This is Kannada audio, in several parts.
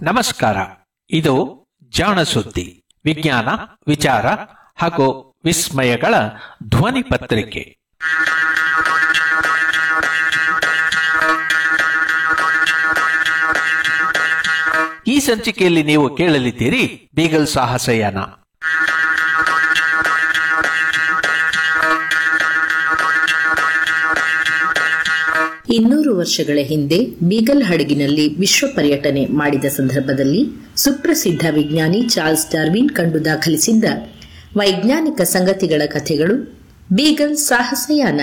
ನಮಸ್ಕಾರ. ಇದು ಜಾಣ ಸುದ್ದಿ, ವಿಜ್ಞಾನ, ವಿಚಾರ ಹಾಗೂ ವಿಸ್ಮಯಗಳ ಧ್ವನಿ ಪತ್ರಿಕೆ. ಈ ಸಂಚಿಕೆಯಲ್ಲಿ ನೀವು ಕೇಳಲಿದ್ದೀರಿ ಬೀಗಲ್ ಸಾಹಸಯಾನ. 200 ವರ್ಷಗಳ ಹಿಂದೆ ಬೀಗಲ್ ಹಡಗಿನಲ್ಲಿ ವಿಶ್ವ ಪರ್ಯಟನೆ ಮಾಡಿದ ಸಂದರ್ಭದಲ್ಲಿ ಸುಪ್ರಸಿದ್ಧ ವಿಜ್ಞಾನಿ ಚಾರ್ಲ್ಸ್ ಡಾರ್ವಿನ್ ಕಂಡು ದಾಖಲಿಸಿದ್ದ ವೈಜ್ಞಾನಿಕ ಸಂಗತಿಗಳ ಕಥೆಗಳು ಬೀಗಲ್ ಸಾಹಸಯಾನ.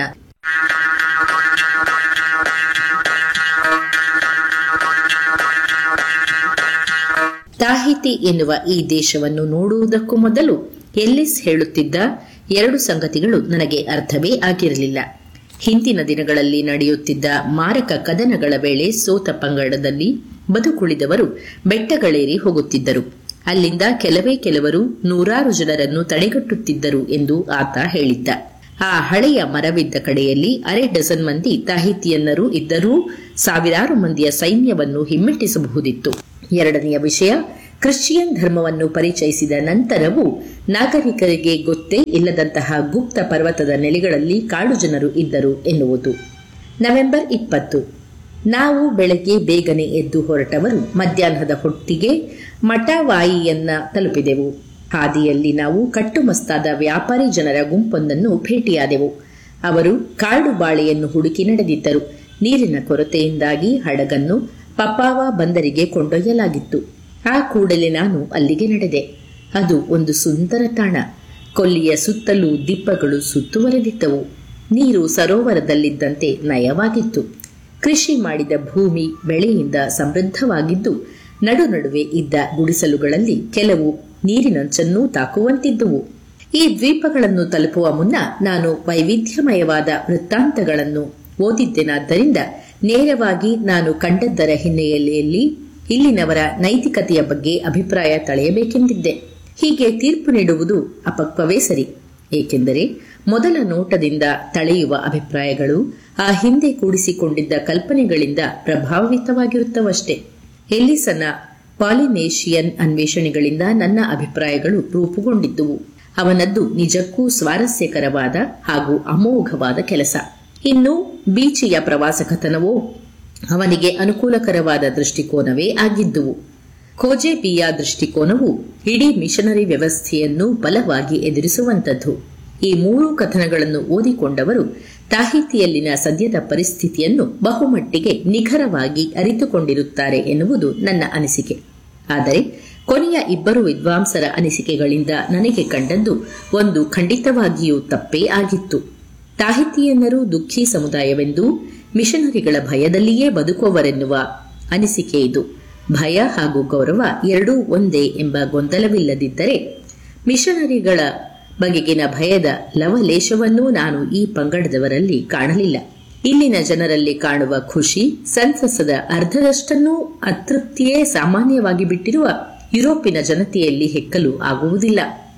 ತಾಹಿತಿ ಎನ್ನುವ ಈ ದೇಶವನ್ನು ನೋಡುವುದಕ್ಕೂ ಮೊದಲು ಎಲ್ಲಿಸ್ ಹೇಳುತ್ತಿದ್ದ 2 ಸಂಗತಿಗಳು ನನಗೆ ಅರ್ಥವೇ ಆಗಿರಲಿಲ್ಲ. ಹಿಂದಿನ ದಿನಗಳಲ್ಲಿ ನಡೆಯುತ್ತಿದ್ದ ಮಾರಕ ಕದನಗಳ ವೇಳೆ ಸೋತ ಪಂಗಡದಲ್ಲಿ ಬದುಕುಳಿದವರು ಬೆಟ್ಟಗಳೇರಿ ಹೋಗುತ್ತಿದ್ದರು. ಅಲ್ಲಿಂದ ಕೆಲವರು 100 ಜನರನ್ನು ತಡೆಗಟ್ಟುತ್ತಿದ್ದರು ಎಂದು ಆತ ಹೇಳಿದ್ದ. ಆ ಹಳೆಯ ಮರವಿದ್ದ ಕಡೆಯಲ್ಲಿ 1/2 ಡಜನ್ ಮಂದಿ ತಾಹಿತಿಯನ್ನರು ಇದ್ದರೂ ಸಾವಿರಾರು ಮಂದಿಯ ಸೈನ್ಯವನ್ನು ಹಿಮ್ಮೆಟ್ಟಿಸಬಹುದಿತ್ತು. ಎರಡನೆಯ ವಿಷಯ, ಕ್ರಿಶ್ಚಿಯನ್ ಧರ್ಮವನ್ನು ಪರಿಚಯಿಸಿದ ನಂತರವೂ ನಾಗರಿಕರಿಗೆ ಗೊತ್ತೇ ಇಲ್ಲದಂತಹ ಗುಪ್ತ ಪರ್ವತದ ನೆಲೆಗಳಲ್ಲಿ ಕಾಡು ಜನರು ಇದ್ದರು ಎನ್ನುವುದು. ನವೆಂಬರ್ 20. ನಾವು ಬೆಳಗ್ಗೆ ಬೇಗನೆ ಎದ್ದು ಹೊರಟವರು ಮಧ್ಯಾಹ್ನದ ಹೊತ್ತಿಗೆ ಮಟವಾಯಿಯನ್ನ ತಲುಪಿದೆವು. ಹಾದಿಯಲ್ಲಿ ನಾವು ಕಟ್ಟುಮಸ್ತಾದ ವ್ಯಾಪಾರಿ ಜನರ ಗುಂಪೊಂದನ್ನು ಭೇಟಿಯಾದೆವು. ಅವರು ಕಾಡು ಬಾಳೆಯನ್ನು ಹುಡುಕಿ ನಡೆದಿದ್ದರು. ನೀರಿನ ಕೊರತೆಯಿಂದಾಗಿ ಹಡಗನ್ನು ಪಪಾವಾ ಬಂದರಿಗೆ ಕೊಂಡೊಯ್ಯಲಾಗಿತ್ತು. ಆ ಕೂಡಲೇ ನಾನು ಅಲ್ಲಿಗೆ ನಡೆದೆ. ಅದು ಒಂದು ಸುಂದರ ತಾಣ. ಕೊಲ್ಲಿಯ ಸುತ್ತಲೂ ದಿಬ್ಬಗಳು ಸುತ್ತುವರೆದಿದ್ದವು. ನೀರು ಸರೋವರದಲ್ಲಿದ್ದಂತೆ ನಯವಾಗಿತ್ತು. ಕೃಷಿ ಮಾಡಿದ ಭೂಮಿ ಬೆಳೆಯಿಂದ ಸಮೃದ್ಧವಾಗಿದ್ದು, ನಡುವೆ ಇದ್ದ ಗುಡಿಸಲುಗಳಲ್ಲಿ ಕೆಲವು ನೀರಿನಂಚನ್ನೂ ತಾಕುವಂತಿದ್ದುವು. ಈ ದ್ವೀಪಗಳನ್ನು ತಲುಪುವ ಮುನ್ನ ನಾನು ವೈವಿಧ್ಯಮಯವಾದ ವೃತ್ತಾಂತಗಳನ್ನು ಓದಿದ್ದೆನಾದ್ದರಿಂದ ನೇರವಾಗಿ ನಾನು ಕಂಡದ್ದರ ಹಿನ್ನೆಲೆಯಲ್ಲಿ ಇಲ್ಲಿನವರ ನೈತಿಕತೆಯ ಬಗ್ಗೆ ಅಭಿಪ್ರಾಯ ತಳೆಯಬೇಕೆಂದಿದ್ದೆ. ಹೀಗೆ ತೀರ್ಪು ನೀಡುವುದು ಅಪಕ್ವವೇ ಸರಿ. ಏಕೆಂದರೆ ಮೊದಲ ನೋಟದಿಂದ ತಳೆಯುವ ಅಭಿಪ್ರಾಯಗಳು ಆ ಹಿಂದೆ ಕೂಡಿಸಿಕೊಂಡಿದ್ದ ಕಲ್ಪನೆಗಳಿಂದ ಪ್ರಭಾವಿತವಾಗಿರುತ್ತವಷ್ಟೇ. ಎಲ್ಲಿಸನ ಪಾಲಿನೇಷಿಯನ್ ಅನ್ವೇಷಣೆಗಳಿಂದ ನನ್ನ ಅಭಿಪ್ರಾಯಗಳು ರೂಪುಗೊಂಡಿದ್ದುವು. ಅವನದ್ದು ನಿಜಕ್ಕೂ ಸ್ವಾರಸ್ಯಕರವಾದ ಹಾಗೂ ಅಮೋಘವಾದ ಕೆಲಸ. ಇನ್ನು ಬೀಚಿಯ ಪ್ರವಾಸ ಕಥನವೋ ಅವನಿಗೆ ಅನುಕೂಲಕರವಾದ ದೃಷ್ಟಿಕೋನವೇ ಆಗಿದ್ದುವು. ಖೋಜೆಬಿಯ ದೃಷ್ಟಿಕೋನವು ಇಡೀ ಮಿಷನರಿ ವ್ಯವಸ್ಥೆಯನ್ನು ಬಲವಾಗಿ ಎದುರಿಸುವಂತದ್ದು. ಈ 3 ಕಥನಗಳನ್ನು ಓದಿಕೊಂಡವರು ತಾಹಿತಿಯಲ್ಲಿನ ಸದ್ಯದ ಪರಿಸ್ಥಿತಿಯನ್ನು ಬಹುಮಟ್ಟಿಗೆ ನಿಖರವಾಗಿ ಅರಿತುಕೊಂಡಿರುತ್ತಾರೆ ಎನ್ನುವುದು ನನ್ನ ಅನಿಸಿಕೆ. ಆದರೆ ಕೊನೆಯ 2 ವಿದ್ವಾಂಸರ ಅನಿಸಿಕೆಗಳಿಂದ ನನಗೆ ಕಂಡದ್ದು ಒಂದು ಖಂಡಿತವಾಗಿಯೂ ತಪ್ಪೇ ಆಗಿತ್ತು. ತಾಹಿತಿಯನ್ನರು ದುಃಖಿ ಸಮುದಾಯವೆಂದು, ಮಿಷನರಿಗಳ ಭಯದಲ್ಲಿಯೇ ಬದುಕುವವರೆನ್ನುವ ಅನಿಸಿಕೆ ಇದು. ಭಯ ಹಾಗೂ ಗೌರವ ಎರಡೂ ಒಂದೇ ಎಂಬ ಗೊಂದಲವಿಲ್ಲದಿದ್ದರೆ ಮಿಷನರಿಗಳ ಬಗೆಗಿನ ಭಯದ ಲವಲೇಶವನ್ನೂ ನಾನು ಈ ಪಂಗಡದವರಲ್ಲಿ ಕಾಣಲಿಲ್ಲ. ಇಲ್ಲಿನ ಜನರಲ್ಲಿ ಕಾಣುವ ಖುಷಿ, ಸಂತಸದ ಅರ್ಧದಷ್ಟನ್ನೂ ಅತೃಪ್ತಿಯೇ ಸಾಮಾನ್ಯವಾಗಿ ಬಿಟ್ಟಿರುವ ಯುರೋಪಿನ ಜನತೆಯಲ್ಲಿ ಹೆಕ್ಕಲು ಆಗುವುದಿಲ್ಲ.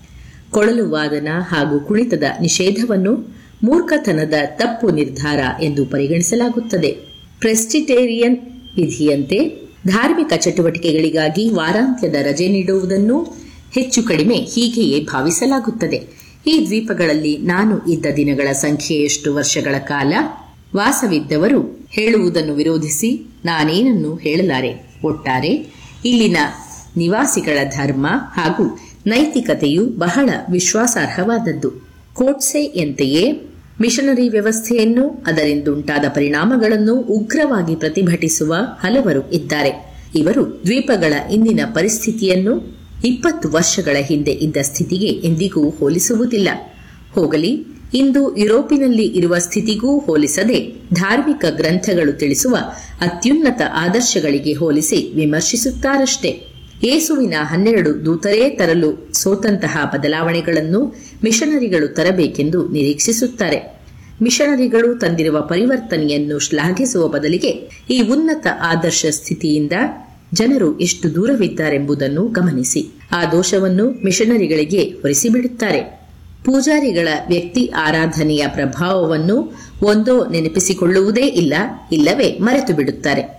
ಕೊಳಲು ವಾದನ ಹಾಗೂ ಕುಣಿತದ ನಿಷೇಧವನ್ನು ಮೂರ್ಖತನದ ತಪ್ಪು ನಿರ್ಧಾರ ಎಂದು ಪರಿಗಣಿಸಲಾಗುತ್ತದೆ. ಪ್ರೆಸ್ಟಿಟೇರಿಯನ್ ವಿಧಿಯಂತೆ ಧಾರ್ಮಿಕ ಚಟುವಟಿಕೆಗಳಿಗಾಗಿ ವಾರಾಂತ್ಯದ ರಜೆ ನೀಡುವುದನ್ನು ಹೆಚ್ಚು ಕಡಿಮೆ ಹೀಗೆಯೇ ಭಾವಿಸಲಾಗುತ್ತದೆ. ಈ ದ್ವೀಪಗಳಲ್ಲಿ ನಾನು ಇದ್ದ ದಿನಗಳ ಸಂಖ್ಯೆಯಷ್ಟು ವರ್ಷಗಳ ಕಾಲ ವಾಸವಿದ್ದವರು ಹೇಳುವುದನ್ನು ವಿರೋಧಿಸಿ ನಾನೇನನ್ನು ಹೇಳಲಾರೆ. ಒಟ್ಟಾರೆ ಇಲ್ಲಿನ ನಿವಾಸಿಗಳ ಧರ್ಮ ಹಾಗೂ ನೈತಿಕತೆಯು ಬಹಳ ವಿಶ್ವಾಸಾರ್ಹವಾದದ್ದು. ಕೋಟ್ಸೆಯಂತೆಯೇ ಮಿಷನರಿ ವ್ಯವಸ್ಥೆಯನ್ನು, ಅದರಿಂದುಂಟಾದ ಪರಿಣಾಮಗಳನ್ನು ಉಗ್ರವಾಗಿ ಪ್ರತಿಭಟಿಸುವ ಹಲವರು ಇದ್ದಾರೆ. ಇವರು ದ್ವೀಪಗಳ ಇಂದಿನ ಪರಿಸ್ಥಿತಿಯನ್ನು 20 ವರ್ಷಗಳ ಹಿಂದೆ ಇದ್ದ ಸ್ಥಿತಿಗೆ ಎಂದಿಗೂ ಹೋಲಿಸುವುದಿಲ್ಲ. ಹೋಗಲಿ, ಇಂದು ಯುರೋಪಿನಲ್ಲಿ ಇರುವ ಸ್ಥಿತಿಗೂ ಹೋಲಿಸದೆ ಧಾರ್ಮಿಕ ಗ್ರಂಥಗಳು ತಿಳಿಸುವ ಅತ್ಯುನ್ನತ ಆದರ್ಶಗಳಿಗೆ ಹೋಲಿಸಿ ವಿಮರ್ಶಿಸುತ್ತಾರಷ್ಟೇ. ಯೇಸುವಿನ 12 ದೂತರೇ ತರಲು ಸೋತಂತಹ ಬದಲಾವಣೆಗಳನ್ನು ಮಿಷನರಿಗಳು ತರಬೇಕೆಂದು ನಿರೀಕ್ಷಿಸುತ್ತಾರೆ. ಮಿಷನರಿಗಳು ತಂದಿರುವ ಪರಿವರ್ತನೆಯನ್ನು ಶ್ಲಾಘಿಸುವ ಬದಲಿಗೆ ಈ ಉನ್ನತ ಆದರ್ಶ ಸ್ಥಿತಿಯಿಂದ ಜನರು ಎಷ್ಟು ದೂರವಿದ್ದಾರೆಂಬುದನ್ನು ಗಮನಿಸಿ ಆ ದೋಷವನ್ನು ಮಿಷನರಿಗಳಿಗೆ ಹೊರಿಸಿಬಿಡುತ್ತಾರೆ. ಪೂಜಾರಿಗಳ ವ್ಯಕ್ತಿ ಆರಾಧನೆಯ ಪ್ರಭಾವವನ್ನು ಒಂದೋ ನೆನಪಿಸಿಕೊಳ್ಳುವುದೇ ಇಲ್ಲ, ಇಲ್ಲವೇ ಮರೆತು ಬಿಡುತ್ತಾರೆ.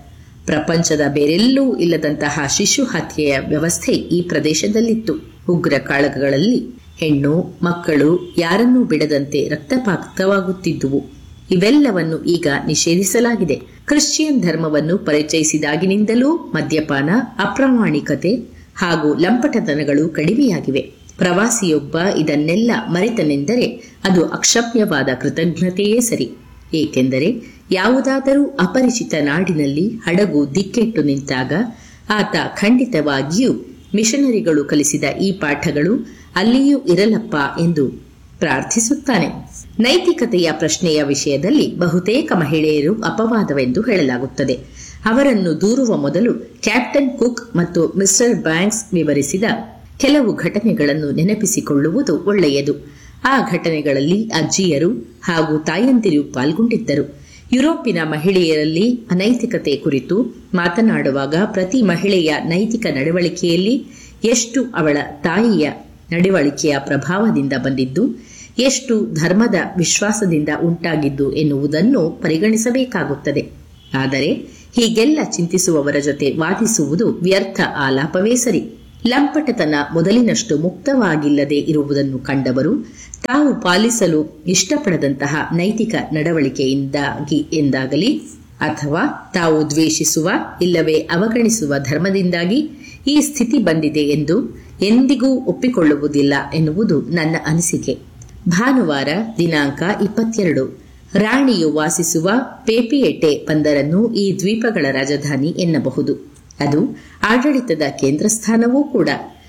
ಪ್ರಪಂಚದ ಬೇರೆಲ್ಲೂ ಇಲ್ಲದಂತಹ ಶಿಶು ಹತ್ಯೆಯ ವ್ಯವಸ್ಥೆ ಈ ಪ್ರದೇಶದಲ್ಲಿತ್ತು. ಉಗ್ರ ಕಾಳಗಗಳಲ್ಲಿ ಹೆಣ್ಣು ಮಕ್ಕಳು ಯಾರನ್ನೂ ಬಿಡದಂತೆ ರಕ್ತಪಾತವಾಗುತ್ತಿದ್ದುವು. ಇವೆಲ್ಲವನ್ನು ಈಗ ನಿಷೇಧಿಸಲಾಗಿದೆ. ಕ್ರಿಶ್ಚಿಯನ್ ಧರ್ಮವನ್ನು ಪರಿಚಯಿಸಿದಾಗಿನಿಂದಲೂ ಮದ್ಯಪಾನ, ಅಪ್ರಾಮಾಣಿಕತೆ ಹಾಗೂ ಲಂಪಟತನಗಳು ಕಡಿಮೆಯಾಗಿವೆ. ಪ್ರವಾಸಿಯೊಬ್ಬ ಇದನ್ನೆಲ್ಲ ಮರೆತನೆಂದರೆ ಅದು ಅಕ್ಷಮ್ಯವಾದ ಕೃತಜ್ಞತೆಯೇ ಸರಿ. ಏಕೆಂದರೆ ಯಾವುದಾದರೂ ಅಪರಿಚಿತ ನಾಡಿನಲ್ಲಿ ಹಡಗು ದಿಕ್ಕೆಟ್ಟು ನಿಂತಾಗ ಆತ ಖಂಡಿತವಾಗಿಯೂ ಮಿಷನರಿಗಳು ಕಲಿಸಿದ ಈ ಪಾಠಗಳು ಅಲ್ಲಿಯೂ ಇರಲಪ್ಪ ಎಂದು ಪ್ರಾರ್ಥಿಸುತ್ತಾನೆ. ನೈತಿಕತೆಯ ಪ್ರಶ್ನೆಯ ವಿಷಯದಲ್ಲಿ ಬಹುತೇಕ ಮಹಿಳೆಯರು ಅಪವಾದವೆಂದು ಹೇಳಲಾಗುತ್ತದೆ. ಅವರನ್ನು ದೂರುವ ಮೊದಲು ಕ್ಯಾಪ್ಟನ್ ಕುಕ್ ಮತ್ತು ಮಿಸ್ಟರ್ ಬ್ಯಾಂಕ್ಸ್ ವಿವರಿಸಿದ ಕೆಲವು ಘಟನೆಗಳನ್ನು ನೆನಪಿಸಿಕೊಳ್ಳುವುದು ಒಳ್ಳೆಯದು. ಆ ಘಟನೆಗಳಲ್ಲಿ ಅಜ್ಜಿಯರು ಹಾಗೂ ತಾಯಂದಿರು ಪಾಲ್ಗೊಂಡಿದ್ದರು. ಯುರೋಪಿನ ಮಹಿಳೆಯರಲ್ಲಿ ಅನೈತಿಕತೆ ಕುರಿತು ಮಾತನಾಡುವಾಗ ಪ್ರತಿ ಮಹಿಳೆಯ ನೈತಿಕ ನಡವಳಿಕೆಯಲ್ಲಿ ಎಷ್ಟು ಅವಳ ತಾಯಿಯ ನಡವಳಿಕೆಯ ಪ್ರಭಾವದಿಂದ ಬಂದಿದ್ದು, ಎಷ್ಟು ಧರ್ಮದ ವಿಶ್ವಾಸದಿಂದ ಉಂಟಾಗಿದ್ದು ಎನ್ನುವುದನ್ನು ಪರಿಗಣಿಸಬೇಕಾಗುತ್ತದೆ. ಆದರೆ ಹೀಗೆಲ್ಲ ಚಿಂತಿಸುವವರ ಜೊತೆ ವಾದಿಸುವುದು ವ್ಯರ್ಥ ಆಲಾಪವೇ ಸರಿ. ಲಂಪಟತನ ಮೊದಲಿನಷ್ಟು ಮುಕ್ತವಾಗಿಲ್ಲದೆ ಇರುವುದನ್ನು ಕಂಡವರು ತಾವು ಪಾಲಿಸಲು ಇಷ್ಟಪಡದಂತಹ ನೈತಿಕ ನಡವಳಿಕೆಯಿಂದಾಗಿ ಎಂದಾಗಲಿ ಅಥವಾ ತಾವು ದ್ವೇಷಿಸುವ ಇಲ್ಲವೇ ಅವಗಣಿಸುವ ಧರ್ಮದಿಂದಾಗಿ ಈ ಸ್ಥಿತಿ ಬಂದಿದೆ ಎಂದು ಎಂದಿಗೂ ಒಪ್ಪಿಕೊಳ್ಳುವುದಿಲ್ಲ ಎನ್ನುವುದು ನನ್ನ ಅನಿಸಿಕೆ. ಭಾನುವಾರ ದಿನಾಂಕ 22 ರಾಣಿಯು ವಾಸಿಸುವ ಪೇಪಿಯೆಟೆ ಬಂದರನ್ನು ಈ ದ್ವೀಪಗಳ ರಾಜಧಾನಿ ಎನ್ನಬಹುದು. ಅದು ಆಡಳಿತದ ಕೇಂದ್ರ ಸ್ಥಾನವೂ ಕೂಡ,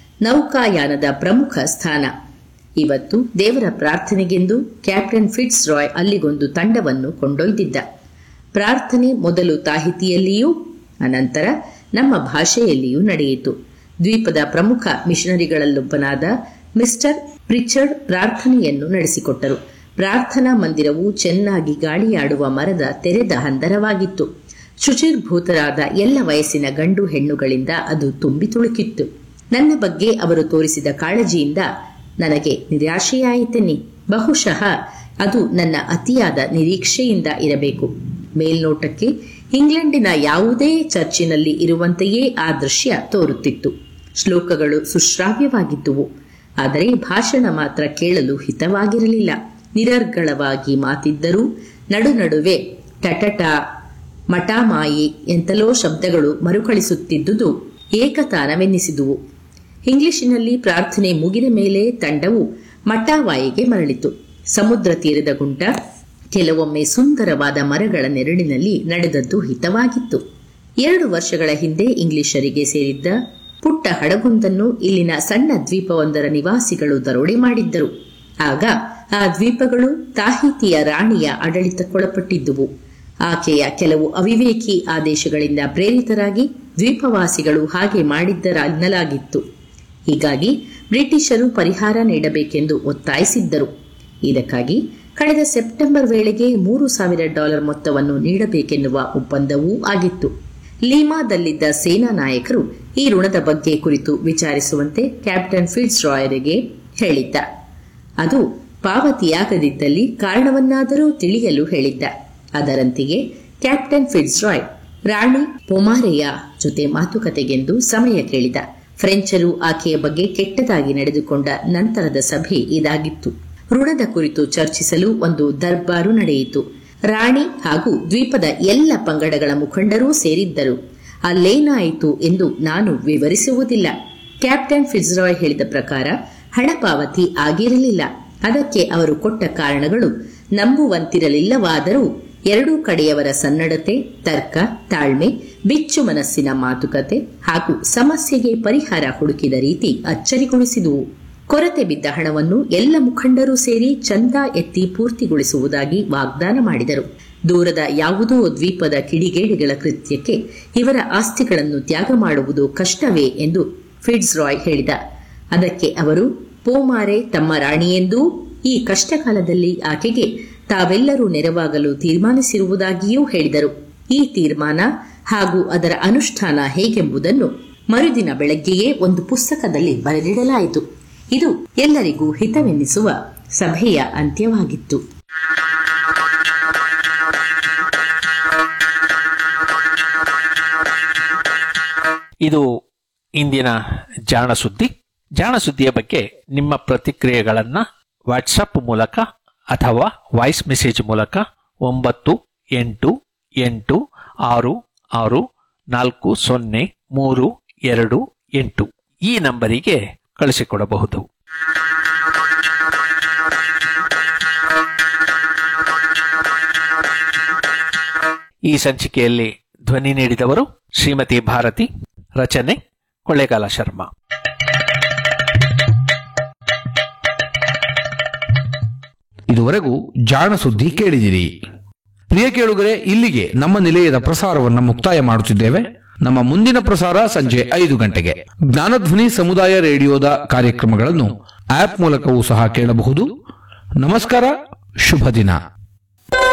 ನೌಕಾಯಾನದ ಪ್ರಮುಖ ಸ್ಥಾನ. ಇವತ್ತು ದೇವರ ಪ್ರಾರ್ಥನೆಗೆಂದು ಕ್ಯಾಪ್ಟನ್ ಫಿಟ್ಸ್ ರಾಯ್ ಅಲ್ಲಿಗೊಂದು ತಂಡವನ್ನು ಕೊಂಡೊಯ್ದಿದ್ದ. ಪ್ರಾರ್ಥನೆ ಮೊದಲು ತಾಹಿತಿಯಲ್ಲಿಯೂ ಅನಂತರ ನಮ್ಮ ಭಾಷೆಯಲ್ಲಿಯೂ ನಡೆಯಿತು. ದ್ವೀಪದ ಪ್ರಮುಖ ಮಿಷನರಿಗಳಲ್ಲೊಬ್ಬನಾದ ಮಿಸ್ಟರ್ ಪ್ರಿಚರ್ಡ್ ಪ್ರಾರ್ಥನೆಯನ್ನು ನಡೆಸಿಕೊಟ್ಟರು. ಪ್ರಾರ್ಥನಾ ಮಂದಿರವು ಚೆನ್ನಾಗಿ ಗಾಳಿಯಾಡುವ ಮರದ ತೆರೆದ ಹಂದರವಾಗಿತ್ತು. ಶುಚಿರ್ಭೂತರಾದ ಎಲ್ಲ ವಯಸ್ಸಿನ ಗಂಡು ಹೆಣ್ಣುಗಳಿಂದ ಅದು ತುಂಬಿ ತುಳುಕಿತ್ತು. ನನ್ನ ಬಗ್ಗೆ ಅವರು ತೋರಿಸಿದ ಕಾಳಜಿಯಿಂದ ನನಗೆ ನಿರಾಶೆಯಾಯಿತೆನ್ನಿ. ಬಹುಶಃ ಅದು ನನ್ನ ಅತಿಯಾದ ನಿರೀಕ್ಷೆಯಿಂದ ಇರಬೇಕು. ಮೇಲ್ನೋಟಕ್ಕೆ ಇಂಗ್ಲೆಂಡಿನ ಯಾವುದೇ ಚರ್ಚಿನಲ್ಲಿ ಇರುವಂತೆಯೇ ಆ ದೃಶ್ಯ ತೋರುತ್ತಿತ್ತು. ಶ್ಲೋಕಗಳು ಸುಶ್ರಾವ್ಯವಾಗಿದ್ದುವು, ಆದರೆ ಭಾಷಣ ಮಾತ್ರ ಕೇಳಲು ಹಿತವಾಗಿರಲಿಲ್ಲ. ನಿರರ್ಗಳವಾಗಿ ಮಾತಿದ್ದರೂ ನಡುವೆ ಟಟಟ, ಮಟಾಮಾಯಿ ಎಂತಲೋ ಶಬ್ದಗಳು ಮರುಕಳಿಸುತ್ತಿದ್ದುದು ಏಕತಾನವೆನ್ನಿಸಿದುವು. ಇಂಗ್ಲಿಶಿನಲ್ಲಿ ಪ್ರಾರ್ಥನೆ ಮುಗಿದ ಮೇಲೆ ತಂಡವು ಮಟಾವಾಯಿಗೆ ಮರಳಿತು. ಸಮುದ್ರ ತೀರದ ಗುಂಟ, ಕೆಲವೊಮ್ಮೆ ಸುಂದರವಾದ ಮರಗಳ ನೆರಳಿನಲ್ಲಿ ನಡೆದದ್ದು ಹಿತವಾಗಿತ್ತು. 2 ವರ್ಷಗಳ ಹಿಂದೆ ಇಂಗ್ಲಿಷರಿಗೆ ಸೇರಿದ್ದ ಪುಟ್ಟ ಹಡಗೊಂದನ್ನು ಇಲ್ಲಿನ ಸಣ್ಣ ದ್ವೀಪವೊಂದರ ನಿವಾಸಿಗಳು ದರೋಡೆ ಮಾಡಿದ್ದರು. ಆಗ ಆ ದ್ವೀಪಗಳು ತಾಹಿತಿಯ ರಾಣಿಯ ಆಡಳಿತಕ್ಕೊಳಪಟ್ಟಿದ್ದುವು. ಆಕೆಯ ಕೆಲವು ಅವಿವೇಕಿ ಆದೇಶಗಳಿಂದ ಪ್ರೇರಿತರಾಗಿ ದ್ವೀಪವಾಸಿಗಳು ಹಾಗೆ ಮಾಡಿದ್ದರೆನ್ನಲಾಗಿತ್ತು. ಹೀಗಾಗಿ ಬ್ರಿಟಿಷರು ಪರಿಹಾರ ನೀಡಬೇಕೆಂದು ಒತ್ತಾಯಿಸಿದ್ದರು. ಇದಕ್ಕಾಗಿ ಕಳೆದ ಸೆಪ್ಟೆಂಬರ್ ವೇಳೆಗೆ $3,000 ಮೊತ್ತವನ್ನು ನೀಡಬೇಕೆನ್ನುವ ಒಪ್ಪಂದವೂ ಆಗಿತ್ತು. ಲೀಮಾದಲ್ಲಿದ್ದ ಸೇನಾ ನಾಯಕರು ಈ ಋಣದ ಬಗ್ಗೆ ಕುರಿತು ವಿಚಾರಿಸುವಂತೆ ಕ್ಯಾಪ್ಟನ್ ಫಿಟ್ಸ್ ರಾಯರಿಗೆ ಹೇಳಿದ್ದ. ಅದು ಪಾವತಿಯಾಗದಿದ್ದಲ್ಲಿ ಕಾರಣವನ್ನಾದರೂ ತಿಳಿಯಲು ಹೇಳಿದ್ದ. ಅದರಂತೆಯೇ ಕ್ಯಾಪ್ಟನ್ ಫಿಟ್ಸ್ ರಾಯ್ ರಾಣಿ ಪೊಮಾರೆಯ ಜೊತೆ ಮಾತುಕತೆಗೆಂದು ಸಮಯ ಕೇಳಿದ. ಫ್ರೆಂಚರು ಆಕೆಯ ಬಗ್ಗೆ ಕೆಟ್ಟದಾಗಿ ನಡೆದುಕೊಂಡ ನಂತರದ ಸಭೆ ಇದಾಗಿತ್ತು. ಋಣದ ಕುರಿತು ಚರ್ಚಿಸಲು ಒಂದು ದರ್ಬಾರು ನಡೆಯಿತು. ರಾಣಿ ಹಾಗೂ ದ್ವೀಪದ ಎಲ್ಲ ಪಂಗಡಗಳ ಮುಖಂಡರೂ ಸೇರಿದ್ದರು. ಅಲ್ಲೇನಾಯಿತು ಎಂದು ನಾನು ವಿವರಿಸುವುದಿಲ್ಲ. ಕ್ಯಾಪ್ಟನ್ ಫಿಟ್ಸ್ ರಾಯ್ ಹೇಳಿದ ಪ್ರಕಾರ ಹಣ ಪಾವತಿ ಆಗಿರಲಿಲ್ಲ. ಅದಕ್ಕೆ ಅವರು ಕೊಟ್ಟ ಕಾರಣಗಳು ನಂಬುವಂತಿರಲಿಲ್ಲವಾದರೂ ಎರಡೂ ಕಡೆಯವರ ಸನ್ನಡತೆ, ತರ್ಕ, ತಾಳ್ಮೆ, ಬಿಚ್ಚು ಮನಸ್ಸಿನ ಮಾತುಕತೆ ಹಾಗೂ ಸಮಸ್ಯೆಗೆ ಪರಿಹಾರ ಹುಡುಕಿದ ರೀತಿ ಅಚ್ಚರಿಗೊಳಿಸಿದುವು. ಕೊರತೆ ಬಿದ್ದ ಹಣವನ್ನು ಎಲ್ಲ ಮುಖಂಡರೂ ಸೇರಿ ಚಂದ ಎತ್ತಿ ಪೂರ್ತಿಗೊಳಿಸುವುದಾಗಿ ವಾಗ್ದಾನ ಮಾಡಿದರು. ದೂರದ ಯಾವುದೋ ದ್ವೀಪದ ಕಿಡಿಗೇಡಿಗಳ ಕೃತ್ಯಕ್ಕೆ ಇವರ ಆಸ್ತಿಗಳನ್ನು ತ್ಯಾಗ ಮಾಡುವುದು ಕಷ್ಟವೇ ಎಂದು ಫಿಟ್ಸ್ ರಾಯ್ ಹೇಳಿದ. ಅದಕ್ಕೆ ಅವರು ಪೋಮಾರೆ ತಮ್ಮ ರಾಣಿಯೆಂದೂ ಈ ಕಷ್ಟಕಾಲದಲ್ಲಿ ಆಕೆಗೆ ತಾವೆಲ್ಲರೂ ನೆರವಾಗಲು ತೀರ್ಮಾನಿಸಿರುವುದಾಗಿಯೂ ಹೇಳಿದರು. ಈ ತೀರ್ಮಾನ ಹಾಗೂ ಅದರ ಅನುಷ್ಠಾನ ಹೇಗೆಂಬುದನ್ನು ಮರುದಿನ ಬೆಳಗ್ಗೆಯೇ ಒಂದು ಪುಸ್ತಕದಲ್ಲಿ ಬರೆದಿಡಲಾಯಿತು. ಇದು ಎಲ್ಲರಿಗೂ ಹಿತವೆನ್ನಿಸುವ ಸಭೆಯ ಅಂತ್ಯವಾಗಿತ್ತು. ಇದು ಇಂದಿನ ಜಾಣ ಸುದ್ದಿ. ಜಾಣ ಸುದ್ದಿಯ ಬಗ್ಗೆ ನಿಮ್ಮ ಪ್ರತಿಕ್ರಿಯೆಗಳನ್ನು ವಾಟ್ಸಪ್ ಮೂಲಕ ಅಥವಾ ವಾಯ್ಸ್ ಮೆಸೇಜ್ ಮೂಲಕ 9886640328 ಈ ನಂಬರಿಗೆ ಕಳಿಸಿಕೊಡಬಹುದು. ಈ ಸಂಚಿಕೆಯಲ್ಲಿ ಧ್ವನಿ ನೀಡಿದವರು ಶ್ರೀಮತಿ ಭಾರತಿ, ರಚನೆ ಕೊಳ್ಳೇಗಾಲ ಶರ್ಮಾ. ಇದುವರೆಗೂ ಜಾಣ ಸುದ್ದಿ ಕೇಳಿದಿರಿ. ಪ್ರಿಯ ಕೇಳುಗರೆ, ಇಲ್ಲಿಗೆ ನಮ್ಮ ನಿಲಯದ ಪ್ರಸಾರವನ್ನು ಮುಕ್ತಾಯ ಮಾಡುತ್ತಿದ್ದೇವೆ. ನಮ್ಮ ಮುಂದಿನ ಪ್ರಸಾರ ಸಂಜೆ 5 ಗಂಟೆಗೆ. ಜ್ಞಾನಧ್ವನಿ ಸಮುದಾಯ ರೇಡಿಯೋದ ಕಾರ್ಯಕ್ರಮಗಳನ್ನು ಆಪ್ ಮೂಲಕವೂ ಸಹ ಕೇಳಬಹುದು. ನಮಸ್ಕಾರ, ಶುಭ ದಿನ.